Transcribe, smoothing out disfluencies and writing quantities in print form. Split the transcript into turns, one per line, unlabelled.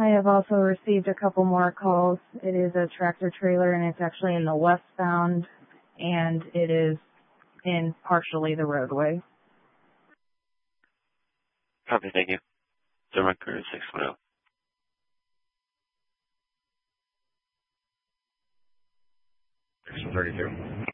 I have also received a couple more calls. It is a tractor trailer, and it's actually in the westbound, and it is in partially the roadway.
Copy, thank you. Zero Crew 610.
632.